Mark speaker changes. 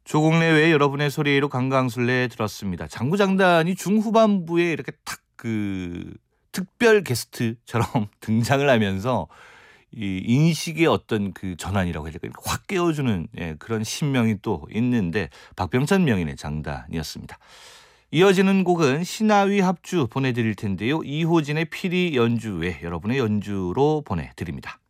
Speaker 1: 조국래 외 여러분의 소리로 강강술래 들었습니다. 장구장단이 중후반부에 이렇게 탁 특별 게스트처럼 등장을 하면서 이 인식의 어떤 전환이라고 해야 될까요? 확 깨워주는 그런 신명이 또 있는데 박병천 명인의 장단이었습니다. 이어지는 곡은 신하위 합주 보내드릴 텐데요. 이호진의 피리 연주 외 여러분의 연주로 보내드립니다.